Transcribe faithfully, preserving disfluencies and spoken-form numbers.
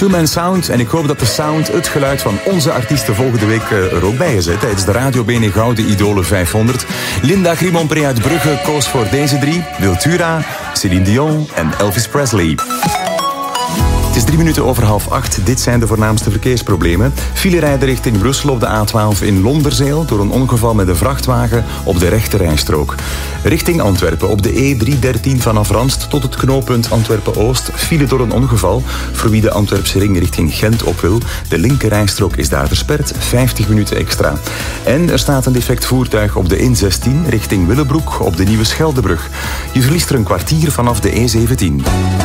Two-Man Sound. En ik hoop dat de sound, het geluid van onze artiesten volgende week er ook bij is. Hè, tijdens de Radio Bene Gouden Idolen vijfhonderd. Linda Grimont-Pré uit Brugge koos voor deze drie. Wiltura, Céline Dion en Elvis Presley. Het is drie minuten over half acht. Dit zijn de voornaamste verkeersproblemen. Filerijden richting Brussel op de A twaalf in Londerzeel door een ongeval met een vrachtwagen op de rechterrijstrook. Richting Antwerpen op de E driehonderddertien vanaf Ranst tot het knooppunt Antwerpen-Oost. File door een ongeval voor wie de Antwerpse ring richting Gent op wil. De linkerrijstrook is daar versperd, vijftig minuten extra. En er staat een defect voertuig op de N zestien richting Willebroek op de Nieuwe Scheldebrug. Je verliest er een kwartier vanaf de E zeventien.